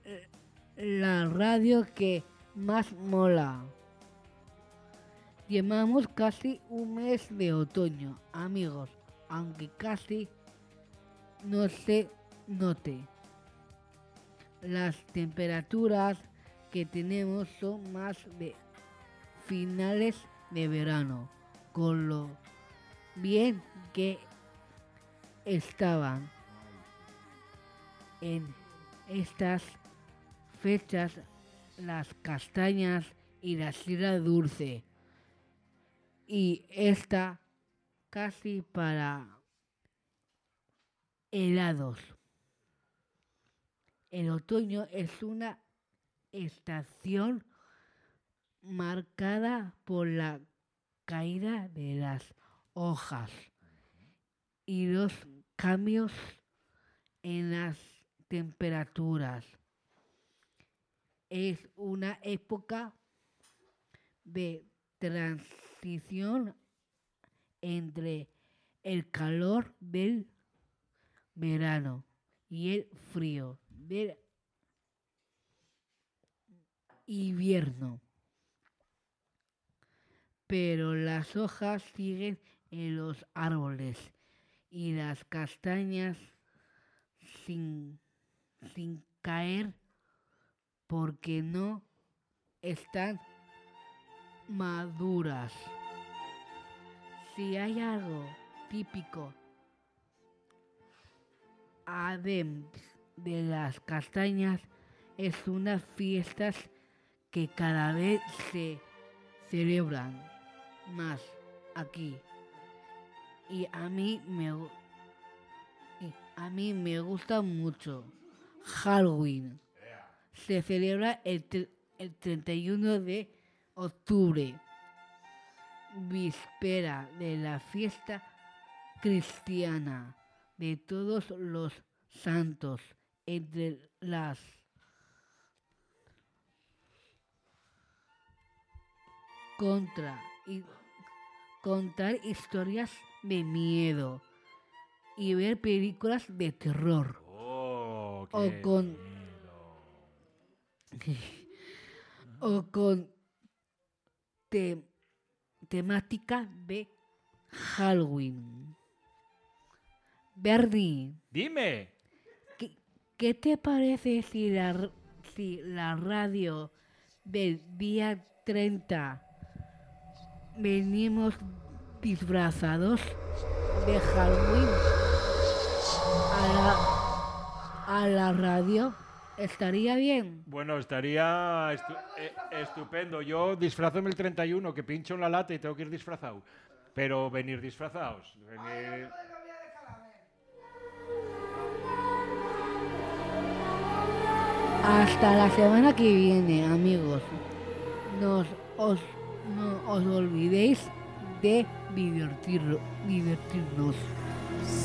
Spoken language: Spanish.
la radio que más mola. Llevamos casi un mes de otoño, amigos, aunque casi no se note. Las temperaturas que tenemos son más de finales de verano, con lo bien que estaban en estas fechas las castañas y la sidra dulce. Y está casi para helados. El otoño es una estación marcada por la caída de las hojas y los cambios en las temperaturas. Es una época de transición entre el calor del verano y el frío del invierno. Pero las hojas siguen en los árboles y las castañas sin caer porque no están maduras. Si hay algo típico además de las castañas, es unas fiestas que cada vez se celebran más aquí. Y a mí me gusta mucho Halloween. Se celebra el 31 de octubre, víspera de la fiesta cristiana de todos los santos. Entre las contar historias de miedo y ver películas de terror. Oh, o con o con temática de Halloween. Bernie, Dime. ¿qué te parece si la radio del día 30 venimos disfrazados de Halloween a la radio? ¿Estaría bien? Bueno, estaría estupendo. Yo disfrazóme el 31, que pincho en la lata y tengo que ir disfrazado. Pero venir disfrazados. Venir... Hasta la semana que viene, amigos. No os olvidéis de divertirnos.